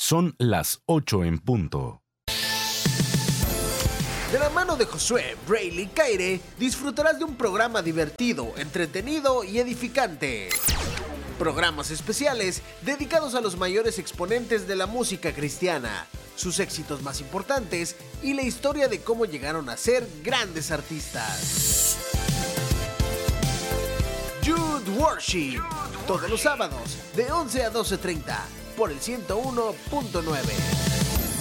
Son las 8 en punto. De la mano de Josué Brayley Caire, disfrutarás de un programa divertido, entretenido y edificante. Programas especiales dedicados a los mayores exponentes de la música cristiana, sus éxitos más importantes y la historia de cómo llegaron a ser grandes artistas. Youth Worship, todos los sábados de 11 a 12:30 por el 101.9.